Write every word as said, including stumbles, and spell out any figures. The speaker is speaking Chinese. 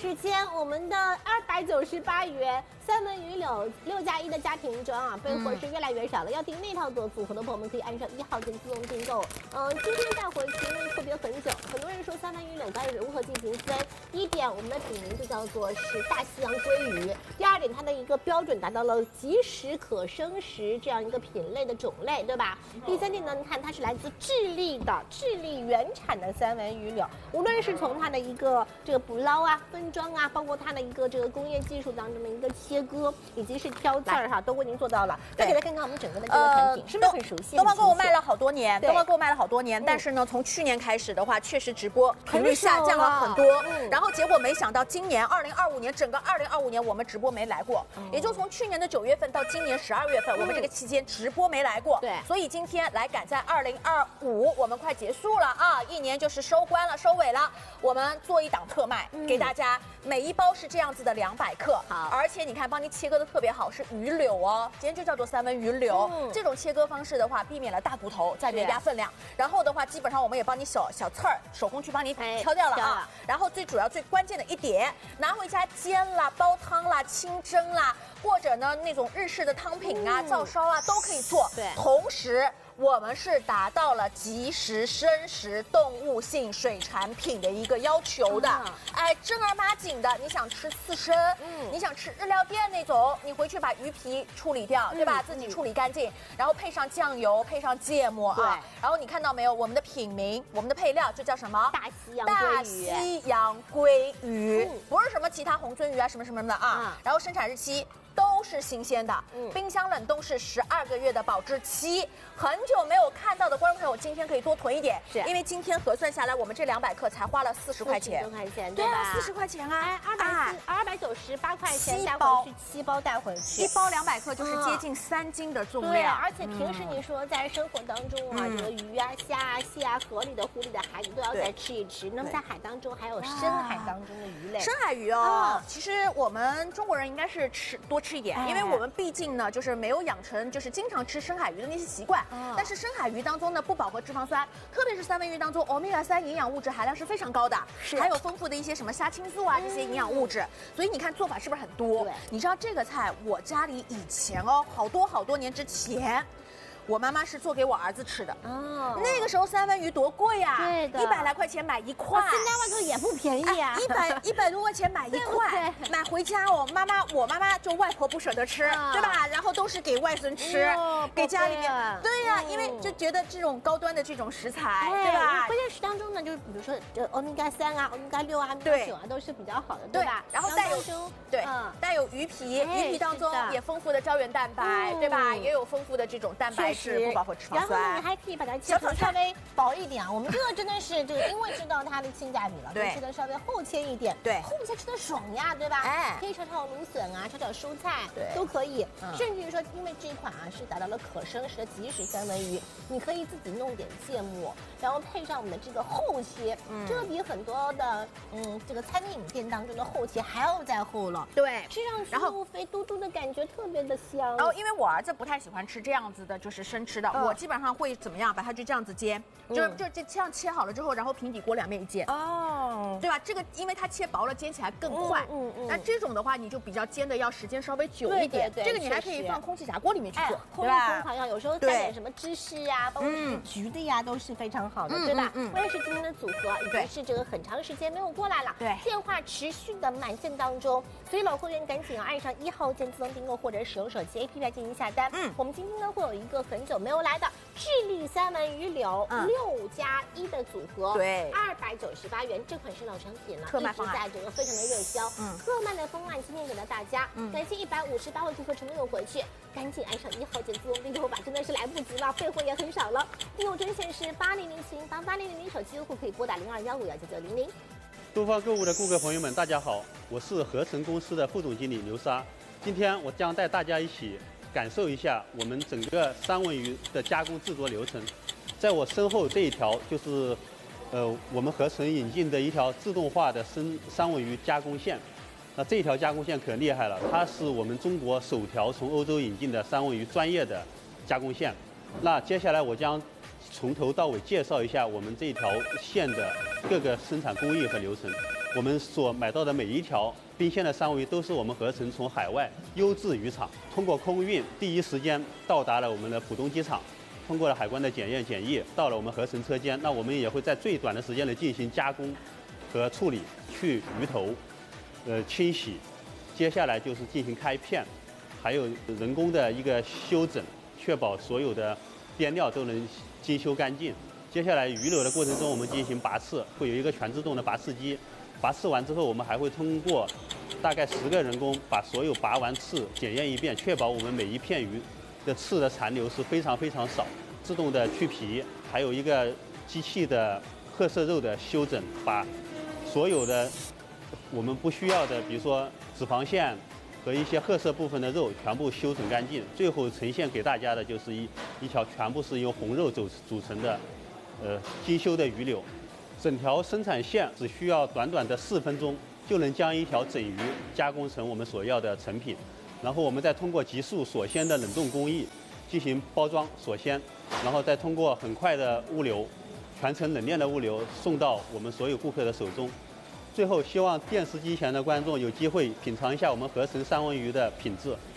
时间，我们的二百九十八元三文鱼柳六加一的家庭装啊，备货是越来越少了。嗯、要订那套组组合的朋友们可以按照一号键自动订购。嗯、呃，今天带回去因为特别很久，很多人说三文鱼柳该如何进行分？第一点，我们的品名就叫做是大西洋鲑鱼；第二点，它的一个标准达到了即食可生食这样一个品类的种类，对吧？第三点呢，你看它是来自智利的智利原产的三文鱼柳，无论是从它的一个这个捕捞啊、分装啊，包括它的一个这个工业技术当中的一个切割，以及是挑刺儿哈，都为您做到了。再给大家看看我们整个的这个产品，呃、是不是很熟悉？ 东方购物卖了好多年，东方购物卖了好多年，但是呢，从去年开始的话，确实直播频率下降了很多。嗯、然后结果没想到今年二零二五年，整个二零二五年我们直播没来过，嗯、也就从去年的九月份到今年十二月份，嗯、我们这个期间直播没来过。对，所以今天来赶在二零二五，我们快结束了啊，一年就是收官了、收尾了，我们做一档特卖，嗯、给大家，每一包是这样子的两百克，好，而且你看帮你切割的特别好，是鱼柳哦，今天就叫做三文鱼柳。嗯、这种切割方式的话，避免了大骨头再增加分量，然后的话，基本上我们也帮你小小刺儿手工去帮你挑掉了啊。然后最主要、最关键的一点，拿回家煎啦、煲汤啦、清蒸啦，或者呢那种日式的汤品啊、照烧啊都可以做。对，同时。我们是达到了即食生食动物性水产品的一个要求的，嗯、哎，正儿八经的，你想吃刺身，嗯，你想吃日料店那种，你回去把鱼皮处理掉，嗯、对吧？自己处理干净，然后配上酱油，配上芥末啊，然后你看到没有？我们的品名，我们的配料就叫什么？ 大西洋大西洋鲑鱼，嗯、不是什么其他红鳟鱼啊，什么什么的啊。嗯、然后生产日期都是新鲜的，嗯、冰箱冷冻是十二个月的保质期。很久没有看到的观众朋友，今天可以多囤一点，是因为今天核算下来，我们这两百克才花了四十块钱， 四十块钱， 对吧？四十块钱啊， 二百二百九十八块钱带回去，七包带回去， 一包两百克就是接近三斤的重量。对， 而且平时你说在生活当中啊，这个鱼啊、虾啊、蟹啊，河里的、湖里的、海里都要再吃一吃。那么在海当中还有深海当中的鱼类， 深海鱼哦，其实我们中国人应该是吃多吃一点，因为我们毕竟呢，就是没有养成就是经常吃深海鱼的那些习惯。但是深海鱼当中呢，不饱和脂肪酸，特别是三文鱼当中，欧米伽三营养物质含量是非常高的，还有丰富的一些什么虾青素啊这些营养物质。所以你看做法是不是很多？你知道这个菜，我家里以前哦，好多好多年之前。我妈妈是做给我儿子吃的哦，那个时候三文鱼多贵呀，对的，一百来块钱买一块， 现在外头也不便宜啊， 一百一百多块钱买一块，买回家我妈妈我妈妈就外婆不舍得吃，对吧？然后都是给外孙吃，给家里面，对呀，因为就觉得这种高端的这种食材，对吧？ 关键是当中呢，就是比如说这欧米伽三啊、欧米伽六啊、欧米伽九啊都是比较好的，对吧？ 然后带有对带有鱼皮，鱼皮当中也丰富的胶原蛋白，对吧？也有丰富的这种蛋白。是不饱和脂肪酸， 然后你还可以把它切成稍微薄一点啊。我们这个真的是这个，因为知道它的性价比了，对，切的稍微厚切一点，对，厚切吃的爽呀，对吧？哎，可以炒炒芦笋啊，炒炒蔬菜，对，都可以。嗯、甚至于说，因为这一款啊是达到了可生食的即食三文鱼，你可以自己弄点芥末，然后配上我们的这个厚切，嗯、这个比很多的嗯这个餐饮店当中的厚切还要再厚了。对，吃上去然后肥嘟嘟的感觉特别的香。 然后因为我儿子不太喜欢吃这样子的，就是生吃的，嗯、我基本上会怎么样，把它就这样子煎，嗯、就就就这样切好了之后，然后平底锅两面一煎，哦，对吧？这个因为它切薄了，煎起来更快。嗯嗯。那、嗯、这种的话，你就比较煎的要时间稍微久一点。对对对，这个你还可以放空气炸锅里面去做， 空气烘烤呀，有时候带点什么芝士呀，包括是橘的呀，都是非常好的，对吧？嗯。关键是今天的组合已经是这个很长时间没有过来了，对，电话持续的满线当中，所以老会员赶紧要按上一号键自动订购，或者使用手机 A P P 来进行下单。嗯。我们今天呢会有一个很久没有来的智利三文鱼柳六加一的组合，对，二百九十八元，这款是老产品了，特卖方案，一直在整个非常的热销。嗯，特卖的方案今天给到大家，嗯，感谢一百五十八位顾客成功有回去，赶紧按上一号键自动订购吧，真的是来不及了，备货也很少了。订购专线是八零零七零八八零零零，手机用户可以拨打零二幺五幺九九零零。 东方购物的顾客朋友们，大家好，我是合成公司的副总经理刘莎，今天我将带大家一起感受一下我们整个三文鱼的加工制作流程。在我身后这一条就是，呃，我们合成引进的一条自动化的生三文鱼加工线。那这条加工线可厉害了，它是我们中国首条从欧洲引进的三文鱼专业的加工线。那接下来我将从头到尾介绍一下我们这条线的各个生产工艺和流程。 我们所买到的每一条冰鲜的三文鱼都是我们合成从海外优质渔场通过空运第一时间到达了我们的浦东机场，通过了海关的检验检疫，到了我们合成车间。那我们也会在最短的时间内进行加工和处理，去鱼头，呃清洗，接下来就是进行开片，还有人工的一个修整，确保所有的边料都能精修干净。接下来鱼柳的过程中，我们进行拔刺，会有一个全自动的拔刺机。拔刺完之后，我们还会通过大概十个人工把所有拔完刺检验一遍，确保我们每一片鱼的刺的残留是非常非常少。自动的去皮，还有一个机器的褐色肉的修整，把所有的我们不需要的，比如说脂肪线和一些褐色部分的肉全部修整干净，最后呈现给大家的就是一一条全部是由红肉组组成的。呃，精修的鱼柳，整条生产线只需要短短的四分钟就能将一条整鱼加工成我们所要的成品，然后我们再通过急速锁鲜的冷冻工艺进行包装锁鲜，然后再通过很快的物流，全程冷链的物流送到我们所有顾客的手中。最后，希望电视机前的观众有机会品尝一下我们合成三文鱼的品质。